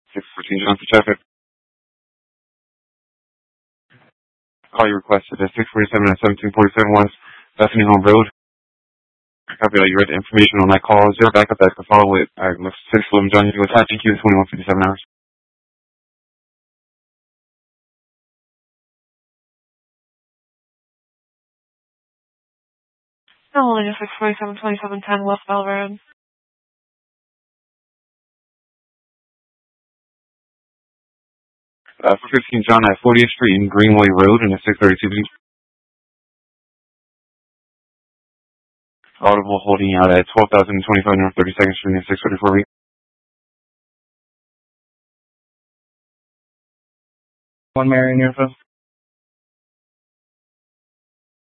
614 John for traffic. Call you requested at 647 and 1747 West Bethany Home Road. Copy that. You read the information on that call. Is there a backup that I can follow with? Alright, 611 John, you go ahead. Thank you. 2157 hours. No, only 647 2710 West Bell Road. For 15 John at 40th Street and Greenway Road in the 632B. Audible holding out at 12,025 North 32nd Street in 634B. One Marion Info.